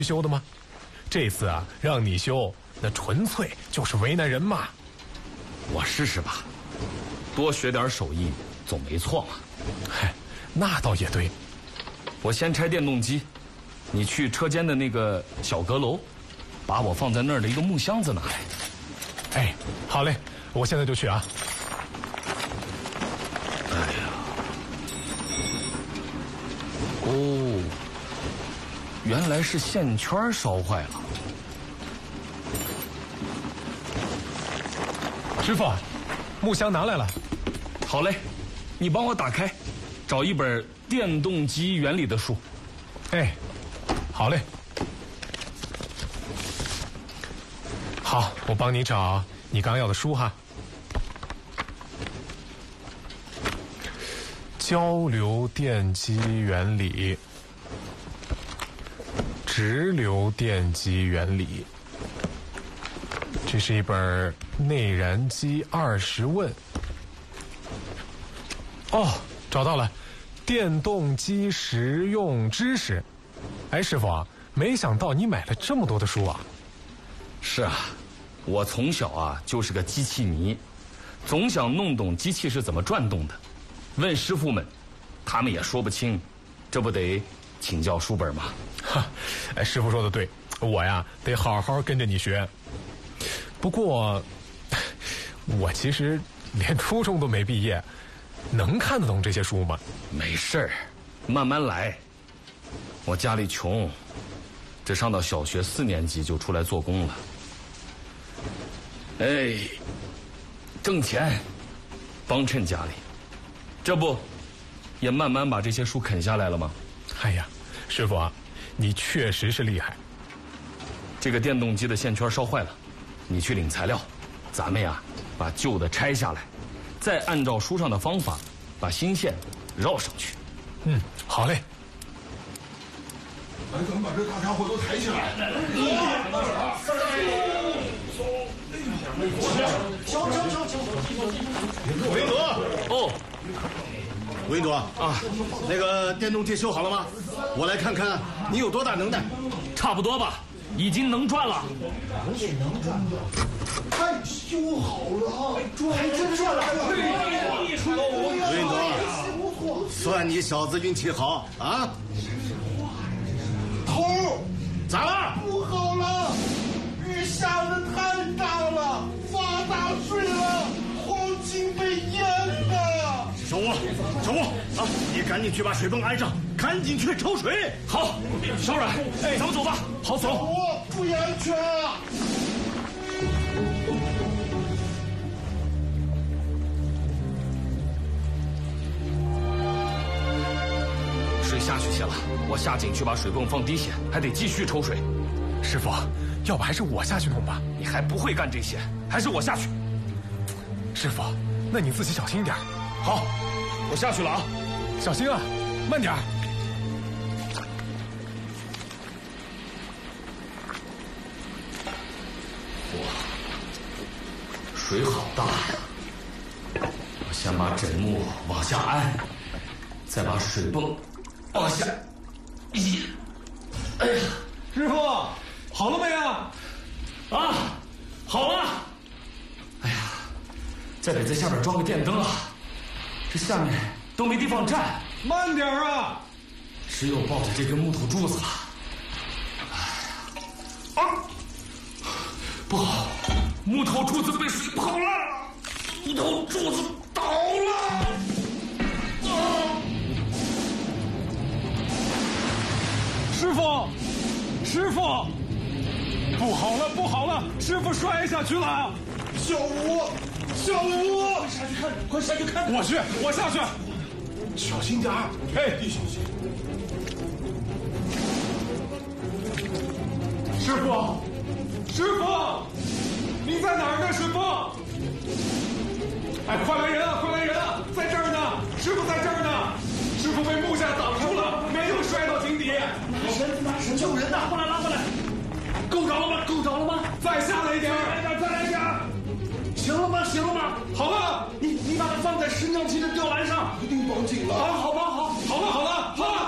修的吗？这次啊，让你修，那纯粹就是为难人嘛。 我试试吧，多学点手艺总没错嘛。 嗨，那倒也对。 我先拆电动机，你去车间的那个小阁楼，把我放在那儿的一个木箱子拿来。 哎，好嘞，我现在就去啊。 哎呀，哦，原来是线圈烧坏了。 师傅，木箱拿来了。 好嘞，你帮我打开，找一本电动机原理的书。 哎，好嘞。好，我帮你找你刚要的书哈。交流电机原理，直流电机原理。这是一本内燃机20问。哦，找到了，电动机实用知识。哎，师傅啊，没想到你买了这么多的书啊。 是啊，我从小啊就是个机器迷，总想弄懂机器是怎么转动的。问师傅们，他们也说不清，这不得请教书本吗？ 哈，哎，师傅说的对，我呀得好好跟着你学。不过，我其实连初中都没毕业，能看得懂这些书吗？ 没事儿，慢慢来。我家里穷，这上到小学4年级就出来做工了。哎，挣钱，帮衬家里，这不也慢慢把这些书啃下来了吗？ 哎呀，师傅啊，你确实是厉害。 这个电动机的线圈烧坏了，你去领材料，咱们呀把旧的拆下来，再按照书上的方法把新线绕上去。 嗯，好嘞。 哎，咱们把这大家伙都抬起来。 吴英德， 哦， 吴英德啊，那个电动机修好了吗？我来看看你有多大能耐。 差不多吧，已经能转了。 太修好了，还真转了。 吴英德，算你小子运气好啊！ 头， 咋了？ 不好了，雨下的太大了，发大水了，后勤被淹了。 小吴啊，你赶紧去把水泵安上，赶紧去抽水。 好，小阮，哎，咱们走吧。好，走。 我注意安全啊！ 水下去些了，我下井去把水泵放低些，还得继续抽水。 师傅，要不还是我下去弄吧？ 你还不会干这些，还是我下去。 师傅，那你自己小心点。 好，我下去了啊， 小心啊，慢点。 哇，水好大呀！我先把枕木往下安，再把水泵往下移。哎呀， 师傅，好了没啊？ 啊，好了。哎呀，再得在下边装个电灯啊，这下面都没地方站。 慢点啊！ 只有抱着这根木头柱子了。哎呀，啊，不好，木头柱子被水泡了，木头柱子倒了。 师傅，师傅，不好了，不好了，师傅摔下去了！ 小吴，快下去看！ 我下去。 小心点儿， 哎， 你小心。 师傅，你在哪儿呢？师傅！哎，快来人啊！在这儿呢，师傅在这儿呢。师傅被木架挡住了，没有摔到井底。 拿绳救人呐！ 拉过来！够着了吗？再下来一点，再来一点。 行了吗？ 好了， 你把它放在升降机的吊篮上，一定绑紧了。 好了。